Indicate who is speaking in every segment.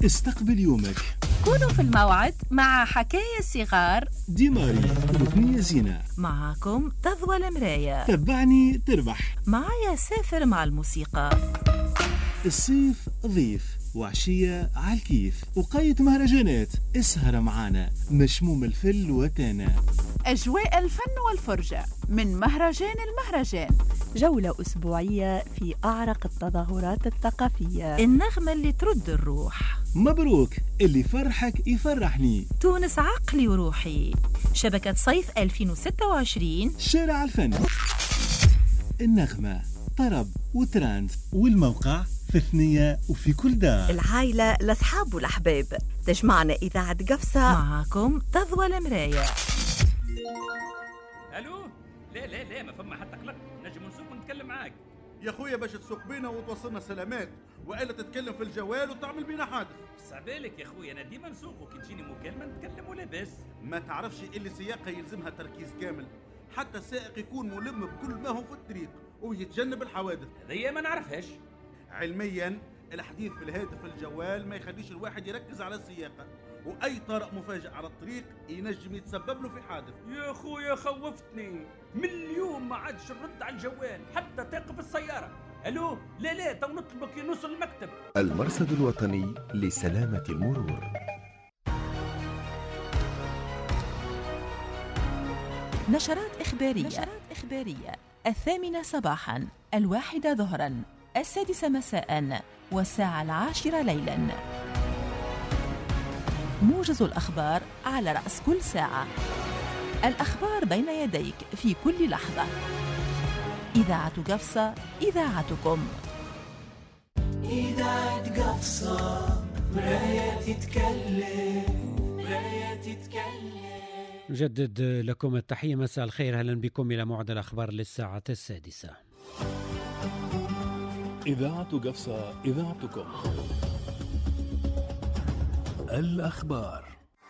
Speaker 1: استقبل يومك.
Speaker 2: كونوا في الموعد مع حكاية صغار
Speaker 1: ديماري وثنية زينة.
Speaker 2: معكم تضوى المراية.
Speaker 1: تبعني تربح.
Speaker 2: معايا سافر مع الموسيقى.
Speaker 1: الصيف ضيف وعشية عالكيف وقاية مهرجانات. اسهر معانا مشموم الفل وتانا.
Speaker 3: أجواء الفن والفرجة من مهرجان المهرجان.
Speaker 4: جولة أسبوعية في أعرق التظاهرات الثقافية.
Speaker 2: النغمة اللي ترد الروح.
Speaker 1: مبروك اللي فرحك يفرحني.
Speaker 2: تونس عقلي وروحي. شبكة صيف 2026.
Speaker 1: شارع الفن. النغمة طرب وتراند والموقع في ثنية وفي كل دار.
Speaker 4: العائلة الأصحاب والأحباب تجمعنا إذاعة قفصة.
Speaker 2: معكم تضوى المراية.
Speaker 5: الو لا ما فما حتى قلق. نجم نسوق ونتكلم معاك
Speaker 6: يا خويا باش تسوق بينا وتوصلنا سلامات، والا تتكلم في الجوال وتعمل بينا حادث.
Speaker 5: صعبالك يا خويا، انا ديما نسوق وكي تجيني مكالمه نتكلم ولا بس.
Speaker 6: ما تعرفش اللي سياقها يلزمها تركيز كامل، حتى السائق يكون ملم بكل ما هو في الطريق ويتجنب الحوادث.
Speaker 5: هذه ما نعرفهاش
Speaker 6: علميا الحديث في الهاتف الجوال ما يخليش الواحد يركز على السياقه، واي طارئ مفاجئ على الطريق ينجم يتسبب له في حادث.
Speaker 5: يا خويا خوفتني من اليوم، ما عادش نرد على الجوال حتى تقف السياره. الو لا تو نطلبك نوصل المكتب.
Speaker 7: المرصد الوطني لسلامة المرور.
Speaker 2: نشرات إخبارية 8 صباحا، 1 ظهرا، 6 مساء، والساعة 10 ليلا. موجز الأخبار على رأس كل ساعة. الأخبار بين يديك في كل لحظة. إذاعة قفصة، إذاعتكم.
Speaker 8: إذاعة قفصة، مراية تتكلم.
Speaker 9: نجدد لكم التحية، مساء الخير، أهلا بكم إلى موعد الأخبار للساعة 6.
Speaker 1: إذاعة قفصة، إذاعتكم. الأخبار.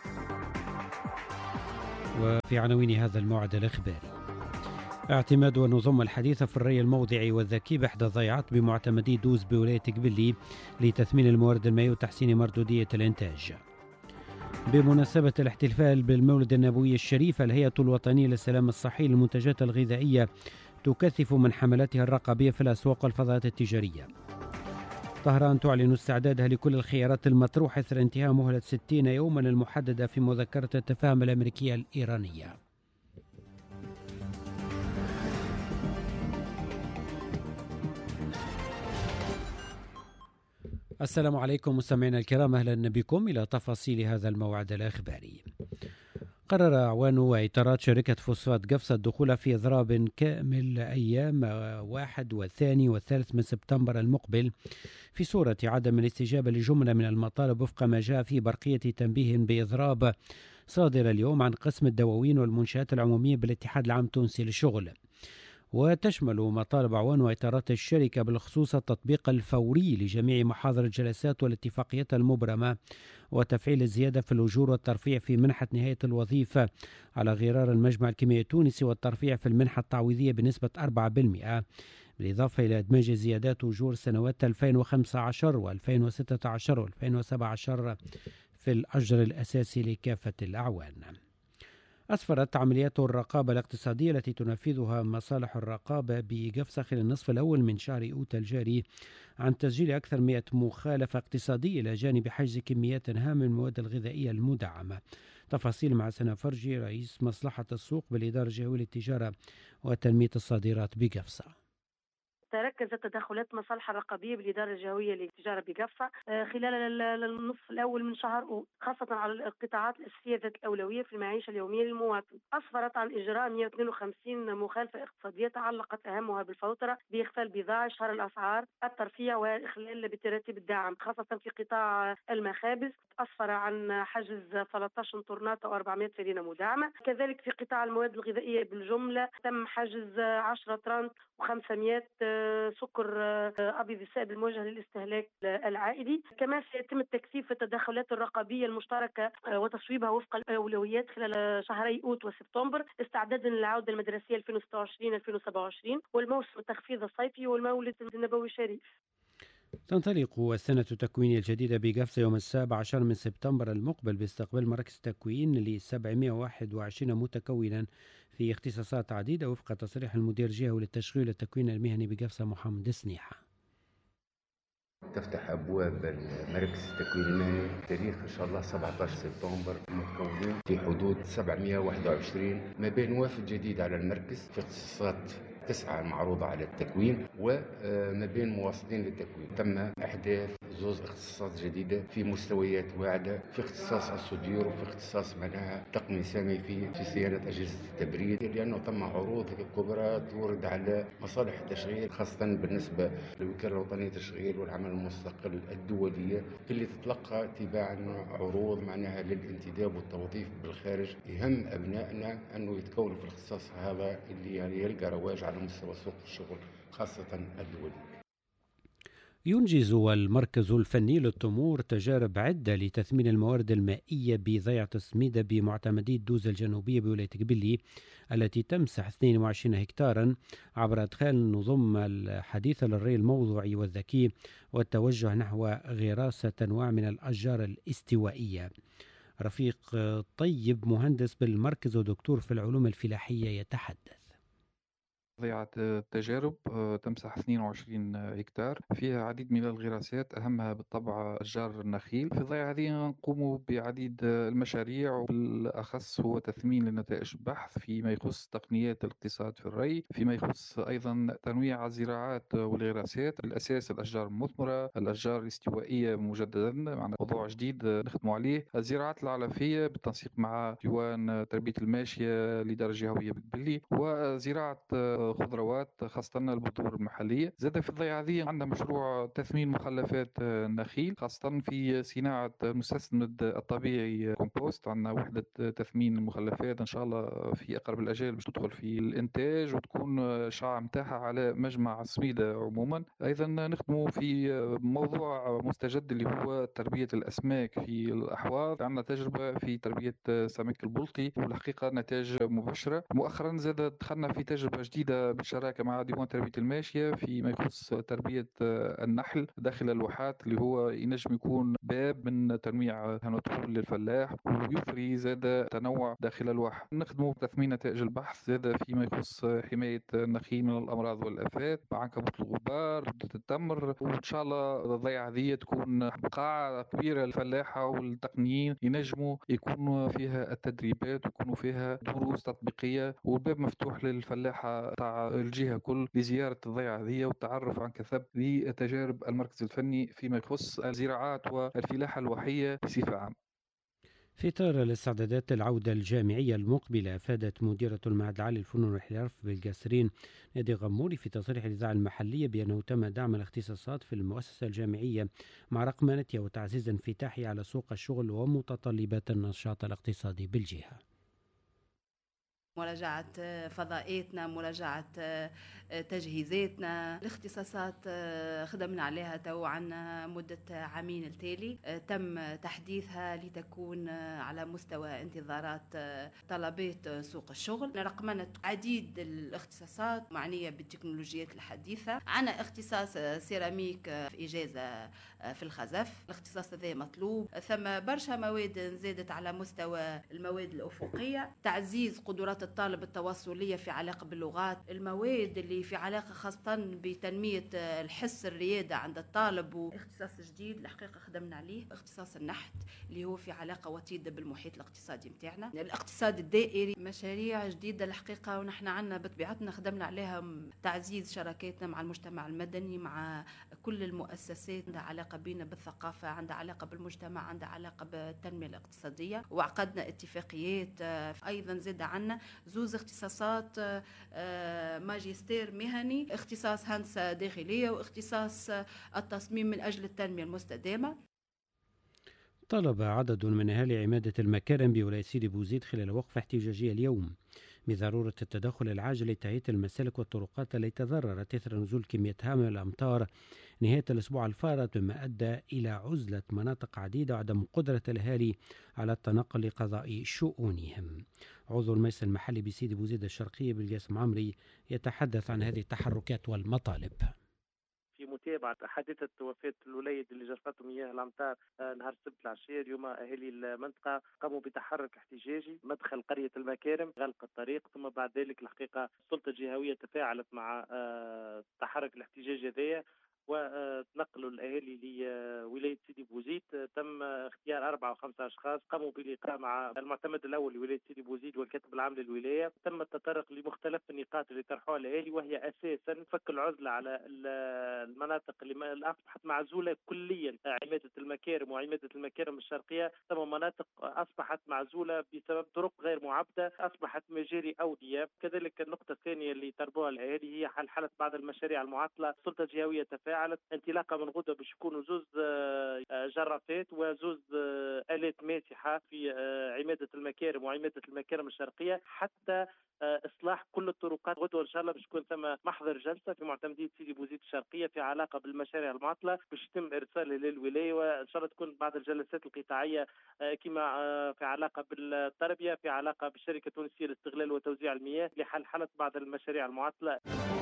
Speaker 9: وفي عناوين هذا الموعد الإخباري: اعتماد النظم الحديثة في الري الموضعي والذكي بإحدى الضيعات بمعتمدي دوز بولاية قبلي لتثمين الموارد المائية وتحسين مردودية الإنتاج. بمناسبة الاحتفال بالمولد النبوي الشريف، الهيئة الوطنية للسلام الصحي للمنتجات الغذائية تكثف من حملاتها الرقابية في الأسواق والفضاءات التجارية. طهران تعلن استعدادها لكل الخيارات المطروحة إثر انتهاء مهلة 60 يوما المحددة في مذكرة التفاهم الأمريكية الإيرانية. السلام عليكم مستمعينا الكرام، أهلا بكم إلى تفاصيل هذا الموعد الإخباري. قرر أعوان وإطارات شركة فوسفات قفصة الدخول في إضراب كامل أيام 1 و2 و3 من سبتمبر المقبل في صورة عدم الاستجابة لجملة من المطالب وفق ما جاء في برقية تنبيه بإضراب صادر اليوم عن قسم الدواوين والمنشآت العمومية بالاتحاد العام التونسي للشغل. وتشمل مطالب أعوان وإطارات الشركة بالخصوص التطبيق الفوري لجميع محاضر الجلسات والاتفاقيات المبرمة، وتفعيل الزيادة في الأجور والترفيع في منحة نهاية الوظيفة على غرار المجمع الكيميائي التونسي، والترفيع في المنحة التعويضية بنسبة 4%، بالإضافة إلى إدماج زيادات أجور سنوات 2015 و2016 و2017 في الأجر الأساسي لكافة الأعوان. أسفرت عمليات الرقابة الاقتصادية التي تنفذها مصالح الرقابة بقفصة خلال النصف الأول من شهر أوت الجاري عن تسجيل أكثر 100 مخالفة اقتصادية إلى جانب حجز كميات هامة من المواد الغذائية المدعمة. تفاصيل مع سنة فرجي، رئيس مصلحة السوق بالإدارة الجهوية للتجارة وتنمية الصادرات بقفصة.
Speaker 10: تركزت تدخلات مصالح الرقابية بالإدارة الجهوية للتجارة بقفصة خلال النصف الأول من شهر أوت، خاصة على القطاعات الأساسية ذات الأولوية في المعيشة اليومية للمواطن. أسفرت عن إجراء 152 مخالفة اقتصادية تعلقت أهمها بالفوترة، بإخفاء البضاعة، إشهار الأسعار، الترفيع والإخلال بتراتيب الدعم، خاصة في قطاع المخابز. أسفر عن حجز 13 طرنات و400 سرينة مدعمة. كذلك في قطاع المواد الغذائية بالجملة تم حجز 10 طرن و500 سكر أبيض السائب الموجه للاستهلاك العائلي. كما سيتم التكثيف في التدخلات الرقابية المشتركة وتصويبها وفق الأولويات خلال شهري أوت وسبتمبر، استعدادا للعودة المدرسية 2026-2027 والموسم التخفيض الصيفي والمولد النبوي الشريف.
Speaker 9: تنطلق السنة التكوينية الجديدة بقفصة يوم 17 سبتمبر المقبل باستقبال مراكز تكوين ل 721 متكونا في اختصاصات عديدة وفق تصريح المدير الجهوي للتشغيل والتكوين المهني بقفصة محمد سنيحة.
Speaker 11: تفتح أبواب المراكز التكوين المهني تاريخ إن شاء الله 17 سبتمبر متكونين في حدود 721 ما بين وافد جديد على المركز في اختصاصات 9 معروضة على التكوين وما بين مواصلين للتكوين. تم إحداث 2 اختصاصات جديدة في مستويات واعدة في اختصاص الصدير وفي اختصاص معناها تقني سامي في صيانة أجهزة التبريد، لأنه تم عروض كبرى تورد على مصالح التشغيل خاصة بالنسبة للوكالة الوطنية للتشغيل والعمل المستقل الدولية اللي تتلقى تباعا عروض معناها للانتداب والتوظيف بالخارج. يهم أبنائنا أنه يتكونوا في الاختصاص هذا اللي يعني يلقى رواج على مستوى سوق الشغل خاصة الدولي.
Speaker 9: ينجز المركز الفني للتمور تجارب عدة لتثمين الموارد المائية بضيعة سميدة بمعتمدية دوزة الجنوبية بولاية قبلي التي تمسح 22 هكتارا عبر إدخال النظم الحديثة للري الموضوعي والذكي والتوجه نحو غراسة أنواع من الأشجار الاستوائية. رفيق طيب مهندس بالمركز ودكتور في العلوم الفلاحية يتحدث.
Speaker 12: ضيعة التجارب تمسح 22 هكتار فيها عديد من الغراسات أهمها بالطبع أشجار النخيل. في الضيعة هذه نقوم بعديد المشاريع وبالأخص هو تثمين لنتائج البحث فيما يخص تقنيات الاقتصاد في الري، فيما يخص أيضا تنويع الزراعات والغراسات. بالأساس الأشجار المثمرة، الأشجار الاستوائية مجددا معنا موضوع جديد نخدم عليه، الزراعات العلفية بالتنسيق مع ديوان تربية الماشية لدرجة هوية بقبلي، وزراعة خضروات خاصة البذور المحلية. زاد في الضيعة هذه عندنا مشروع تثمين مخلفات النخيل خاصة في صناعة المستسمد الطبيعي كومبوست. عندنا وحدة تثمين المخلفات إن شاء الله في أقرب الأجال باش تدخل في الإنتاج وتكون شعاع متاحة على مجمع السميدة عموما. أيضا نخدموا في موضوع مستجد اللي هو تربية الأسماك في الأحواض. عندنا تجربة في تربية سمك البلطي والحقيقة نتائج مبشرة. مؤخرا زاد دخلنا في تجربة جديدة بالشراكة مع ديوان تربية الماشية فيما يخص تربية النحل داخل الواحات اللي هو ينجم يكون باب من تنويع هنوتفول للفلاح ويفري زاد تنوع داخل الواحة. نخدموا تثمين نتائج البحث زاد فيما يخص حماية النخيل من الأمراض والآفات، عنكبوت الغبار، ردة التمر. وإن شاء الله الضيعة هذه تكون بقاعة كبيرة للفلاحة والتقنيين ينجموا يكونوا فيها التدريبات ويكونوا فيها دروس تطبيقية، والباب مفتوح للفلاحة الجهة كل لزيارة الضيعة هذه والتعرف عن كثب لتجارب المركز الفني فيما يخص الزراعات والفلاحة الوحية بصفة عامة.
Speaker 9: في إطار الاستعدادات العودة الجامعية المقبلة، أفادت مديرة المعهد العالي للفنون والحرف بالقصرين نادي غموري في تصريح الإذاعة المحلية بأنه تم دعم الاختصاصات في المؤسسة الجامعية مع رقمنتها وتعزيز انفتاحها على سوق الشغل ومتطلبات النشاط الاقتصادي بالجهة.
Speaker 13: مراجعة فضائيتنا، مراجعة تجهيزاتنا، الاختصاصات خدمنا عليها تو عنا مدة عامين التالي، تم تحديثها لتكون على مستوى انتظارات طلبات سوق الشغل. رقمنة عديد الاختصاصات معنية بالتكنولوجيات الحديثة. عنا اختصاص سيراميك في إجازة في الخزف، الاختصاص هذا مطلوب. ثم برشا مواد زادت على مستوى المواد الأفقية، تعزيز قدرات الطالب التواصلية في علاقة باللغات، المواد اللي في علاقة خاصة بتنمية الحس الريادة عند الطالب. واختصاص جديد الحقيقة خدمنا عليه اختصاص النحت اللي هو في علاقة وطيدة بالمحيط الاقتصادي متاعنا. الاقتصاد الدائري مشاريع جديدة الحقيقة ونحن عنا بطبيعتنا خدمنا عليها تعزيز شراكاتنا مع المجتمع المدني، مع كل المؤسسات عندها علاقة بينا بالثقافة، عندها علاقة بالمجتمع، عندها علاقة بالتنمية الاقتصادية، وعقدنا اتفاقيات. أيضا زاد عنا 2 اختصاصات ماجستير مهني، اختصاص هندسة داخلية واختصاص التصميم من أجل التنمية المستدامة.
Speaker 9: طلب عدد من أهالي عمادة المكارم بولاية سيدي بوزيد خلال وقفة احتجاجية اليوم بضرورة التدخل العاجل لتهيئة المسالك والطرقات التي تضررت إثر نزول كمية هائلة من الأمطار نهاية الأسبوع الفارط، مما أدى إلى عزلة مناطق عديدة وعدم قدرة الأهالي على التنقل لقضاء شؤونهم. عضو المجلس المحلي بسيدي بوزيد الشرقية بالقاسم عمري يتحدث عن هذه التحركات والمطالب.
Speaker 14: في متابعة حادثة وفاة الوليد اللي جرفتهم إياه الأمطار نهار السبت العشية. اليوم أهالي المنطقة قاموا بتحرك احتجاجي مدخل قرية المكارم، غلق الطريق، ثم بعد ذلك الحقيقة السلطة الجهوية تفاعلت مع التحرك الاحتجاجي هذايا وتنقلوا الأهالي لولاية سيدي بوزيد. تم اختيار 4 أو 5 أشخاص قاموا بلقاء مع المعتمد الأول لولاية سيدي بوزيد والكاتب العام للولاية. تم التطرق لمختلف النقاط اللي طرحوها الأهالي، وهي أساسا فك العزلة على المناطق اللي أصبحت معزولة كليا، عمادة المكارم وعمادة المكارم الشرقية. ثم مناطق أصبحت معزولة بسبب طرق غير معبدة، أصبحت مجاري أودية. كذلك النقطة الثانية اللي طربوها الأهالي هي حل بعض المشاريع المعطلة. السلطة الجهوية تفاعلت انطلاقا من غدوة باش يكونوا 2 جرافات و2 آلات ماسحة في عمادة المكارم وعمادة المكارم الشرقية حتى إصلاح كل الطرقات. غدوة إن شاء الله باش يكون ثم محضر جلسة في معتمدية سيدي بوزيد الشرقية في علاقة بالمشاريع المعطلة باش يتم إرسالها للولاية، وإن شاء الله تكون بعض الجلسات القطاعية كما في علاقة بالتربية، في علاقة بالشركة التونسية لاستغلال وتوزيع المياه لحل بعض المشاريع المعطلة.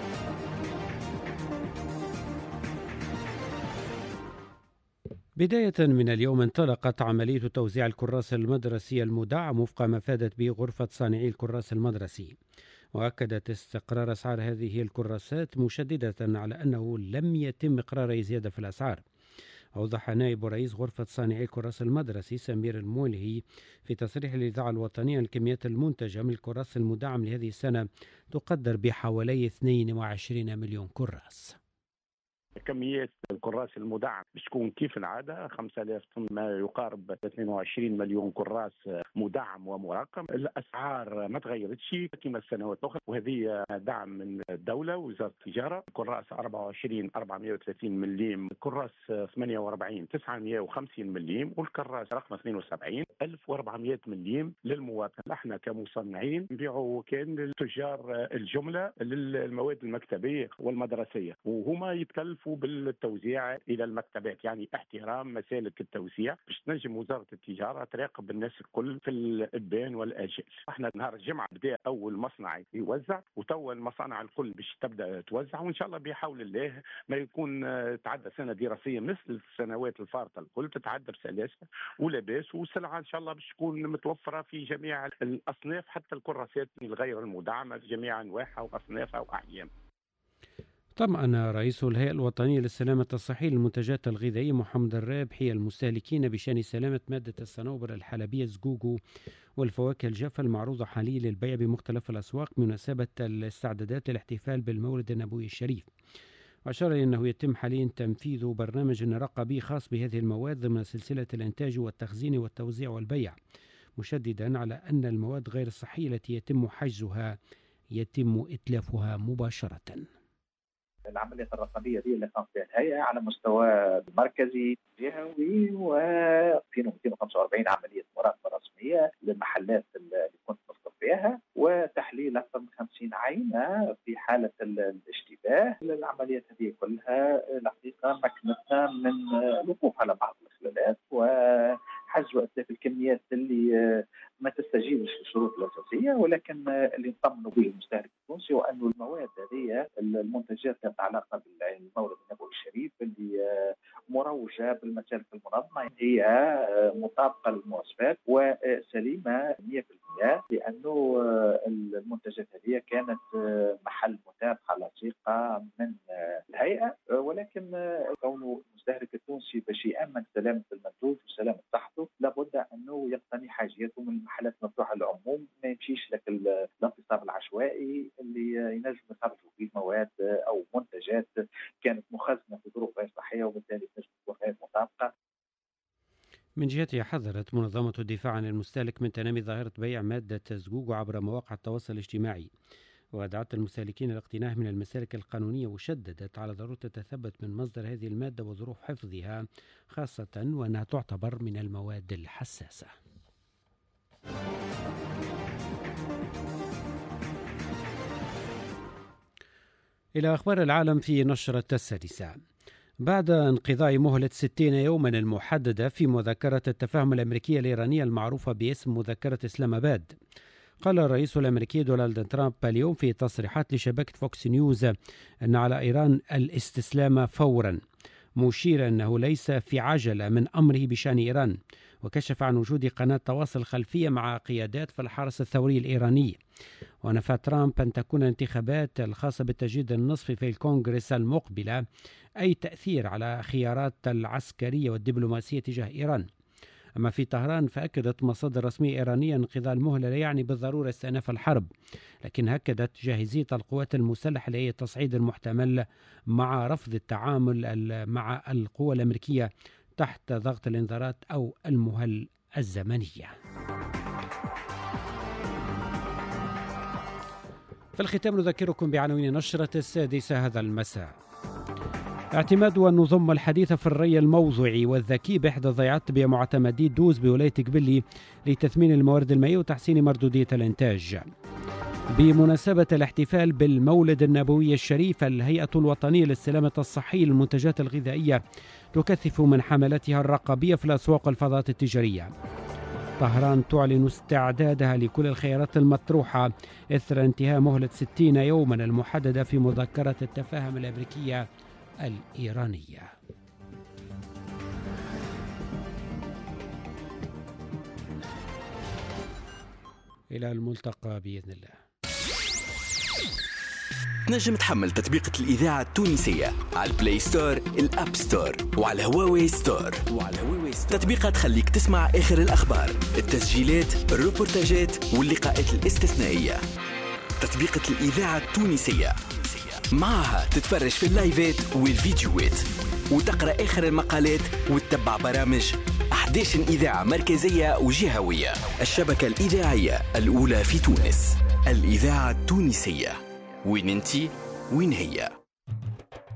Speaker 9: بداية من اليوم انطلقت عملية توزيع الكراس المدرسي المدعم وفق ما فادت به غرفة صانعي الكراس المدرسي، وأكدت استقرار أسعار هذه الكراسات مشددة على أنه لم يتم إقرار أي زيادة في الأسعار. أوضح نائب رئيس غرفة صانعي الكراس المدرسي سمير المولهي في تصريح الإذاعة الوطنية أن الكميات المنتجة من الكراس المدعم لهذه السنة تقدر بحوالي 22 مليون كراس.
Speaker 15: كميات الكراس المدعم بتكون كيف العادة 5000 طن، ما يقارب 22 مليون كراس مدعم ومراقم. الأسعار ما تغيرتش كما السنوات الأخرى، وهذه دعم من الدولة ووزارة التجارة. كراس 24 430 مليم، كراس 48 950 مليم، والكراس رقم 72 1400 مليم للمواطن. احنا كمصنعين نبيعوا كان للتجار الجملة للمواد المكتبية والمدرسية، وهما يتكلفوا بالتوزيع الى المكتبات، يعني احترام مسالك التوزيع باش تنجم وزاره التجاره تراقب الناس الكل في الابان والاجال. احنا نهار الجمعه بدا اول مصنع يوزع، وتوا المصانع الكل باش تبدا توزع، وان شاء الله بحول الله ما يكون تعدى سنه دراسيه مثل السنوات الفارطه الكل تتعدى بسلاسه ولباس، والسلعه ان شاء الله باش تكون متوفره في جميع الاصناف، حتى الكراسات الغير المدعمه في جميع انواعها واصنافها واحجامها.
Speaker 9: طمأن رئيس الهيئة الوطنية للسلامة الصحية للمنتجات الغذائية محمد الرابحي المستهلكين بشأن سلامة مادة الصنوبر الحلبية زقوقو والفواكه الجافة المعروضة حاليا للبيع بمختلف الأسواق بمناسبة الاستعدادات للاحتفال بالمولد النبوي الشريف. وأشار إلى أنه يتم حاليا تنفيذ برنامج رقابي خاص بهذه المواد ضمن سلسلة الإنتاج والتخزين والتوزيع والبيع، مشددا على أن المواد غير الصحية التي يتم حجزها يتم إتلافها مباشرة.
Speaker 16: العملية الرقابية دي اللي قامت بها الهيئة على مستوى مركزي جهوي، و 245 عملية مراقبة رسمية للمحلات اللي كنت مذكر فيها، وتحليل أكثر من 50 عينة في حالة الاشتباه. العمليات هذه كلها الحقيقة مكنتنا من الوقوف على بعض الخلالات وحجز وإتلاف الكميات اللي ما تستجيبش للشروط الأساسية، ولكن اللي نطمنوا به المستهلك التونسي وأنه المواد هذه المنتجات ذات علاقة بالمولد النبوي الشريف اللي مروجة بالمسالك المنظمة هي مطابقة للمواصفات وسليمة 100%، لأنه المنتجات هذه كانت محل متابعة لصيقة من الهيئة. ولكن كونه المستهلك التونسي باش يأمن سلامة المنتوج وسلامة صحته لابد أنه يقتني حاجياته من المحلات المفتوحة للعموم، ما يمشيش لك الانتصاب العشوائي اللي ينجم يخرجوا فيه مواد أو منتجات كانت مخزنة في ظروف غير صحية وبالتالي تنجم تكون غير مطابقة.
Speaker 9: من جهتها حذرت منظمة الدفاع عن المستهلك من تنامي ظاهرة بيع مادة زقوق عبر مواقع التواصل الاجتماعي، ودعت المستهلكين الاقتناع من المسالك القانونية، وشددت على ضرورة التثبت من مصدر هذه المادة وظروف حفظها، خاصة وأنها تعتبر من المواد الحساسة. إلى أخبار العالم في نشرة السادسة. بعد انقضاء مهلة 60 يوما المحددة في مذكرة التفاهم الأمريكية الإيرانية المعروفة باسم مذكرة إسلام آباد، قال الرئيس الأمريكي دونالد ترامب اليوم في تصريحات لشبكة فوكس نيوز أن على إيران الاستسلام فورا، مشيرا أنه ليس في عجلة من أمره بشأن إيران، وكشف عن وجود قناة تواصل خلفية مع قيادات في الحرس الثوري الإيراني. ونفى ترامب أن تكون الانتخابات الخاصة بالتجديد النصفي في الكونغرس المقبلة أي تأثير على خيارات العسكرية والدبلوماسية تجاه إيران. أما في طهران فأكدت مصادر رسمية إيرانية انقضاء المهلة لا يعني بالضرورة استئناف الحرب، لكن أكدت جاهزية القوات المسلحة لأي تصعيد محتمل مع رفض التعامل مع القوى الأمريكية تحت ضغط الإنذارات أو المهل الزمنية. في الختام نذكركم بعناوين نشرة 6 هذا المساء. اعتماد النظم الحديثة في الري الموضوعي والذكي بإحدى ضيعات بمعتمدي دوز بولاية قبلي لتثمين الموارد المائية وتحسين مردودية الإنتاج. بمناسبة الاحتفال بالمولد النبوي الشريف، الهيئة الوطنية للسلامة الصحية للمنتجات الغذائية تكثف من حملاتها الرقابية في الأسواق والفضاءات التجارية. طهران تعلن استعدادها لكل الخيارات المطروحة إثر انتهاء مهلة 60 يوما المحددة في مذكرة التفاهم الأمريكية الإيرانية. إلى الملتقى بإذن الله.
Speaker 17: تنجم تحمل تطبيقة الإذاعة التونسية على البلاي ستور، الأب ستور، وعلى هواوي ستور. تطبيقة تخليك تسمع آخر الأخبار، التسجيلات، الروبورتاجات واللقاءات الاستثنائية. تطبيقة الإذاعة التونسية معها تتفرج في اللايفات والفيديوهات وتقرأ آخر المقالات وتتبع برامج 11 إذاعة مركزية وجهوية. الشبكة الإذاعية الأولى في تونس، الإذاعة التونسية. وين انتي وين هي؟